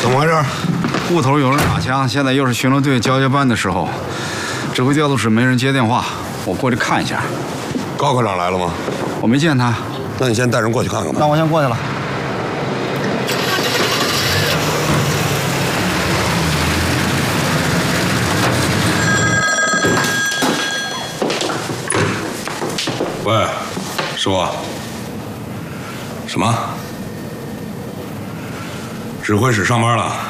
怎么回事？ 户头有人打枪，现在又是巡逻队交接班的时候，指挥调度室没人接电话，我过去看一下。 高科长来了吗？ 我没见他。 那你先带人过去看看吧。 那我先过去了。 喂，说。什么？指挥室上班了。